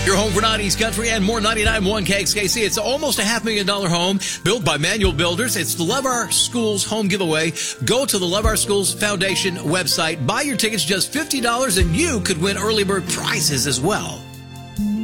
Your home for 90s country and more 99.1 KXKC. It's almost a $500,000 home built by Manual Builders. It's the Love Our Schools home giveaway. Go to the Love Our Schools Foundation website. Buy your tickets just $50 and you could win early bird prizes as well.